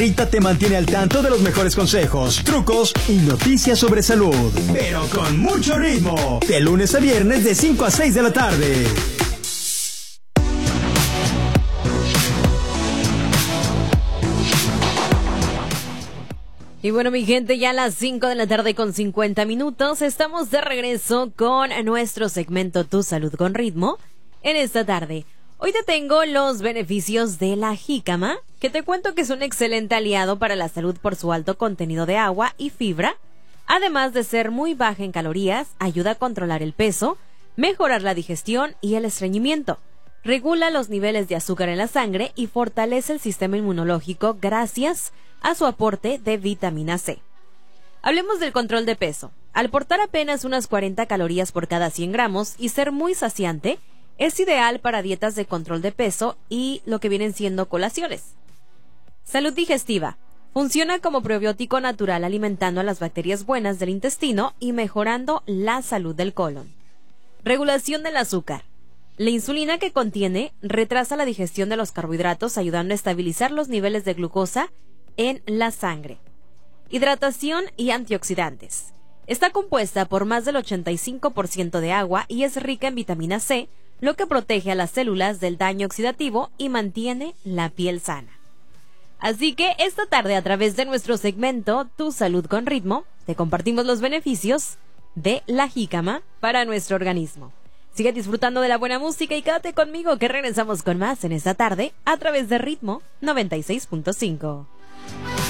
Rita te mantiene al tanto de los mejores consejos, trucos y noticias sobre salud, pero con mucho ritmo. De lunes a viernes de 5 a 6 de la tarde. Y bueno, mi gente, ya a las 5 de la tarde con 50 minutos, estamos de regreso con nuestro segmento Tu Salud con Ritmo. En esta tarde, hoy te tengo los beneficios de la jícama, que te cuento que es un excelente aliado para la salud por su alto contenido de agua y fibra. Además de ser muy baja en calorías, ayuda a controlar el peso, mejorar la digestión y el estreñimiento. Regula los niveles de azúcar en la sangre y fortalece el sistema inmunológico gracias a su aporte de vitamina C. Hablemos del control de peso. Al portar apenas unas 40 calorías por cada 100 gramos y ser muy saciante, es ideal para dietas de control de peso y lo que vienen siendo colaciones. Salud digestiva. Funciona como probiótico natural alimentando a las bacterias buenas del intestino y mejorando la salud del colon. Regulación del azúcar. La insulina que contiene retrasa la digestión de los carbohidratos, ayudando a estabilizar los niveles de glucosa en la sangre. Hidratación y antioxidantes. Está compuesta por más del 85% de agua y es rica en vitamina C, lo que protege a las células del daño oxidativo y mantiene la piel sana. Así que esta tarde, a través de nuestro segmento Tu Salud con Ritmo, te compartimos los beneficios de la jícama para nuestro organismo. Sigue disfrutando de la buena música y quédate conmigo que regresamos con más en esta tarde a través de Ritmo 96.5.